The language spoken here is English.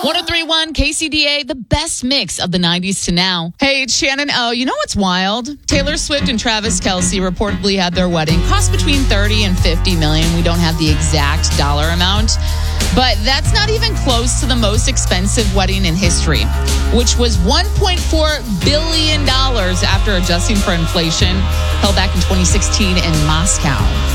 103.1 KCDA, the best mix of the 90s to now. Hey, it's Shannon O. You know what's wild? Taylor Swift and Travis Kelce reportedly had their wedding cost between $30 and $50 million. We don't have the exact dollar amount, but that's not even close to the most expensive wedding in history, which was $1.4 billion after adjusting for inflation, held back in 2016 in Moscow.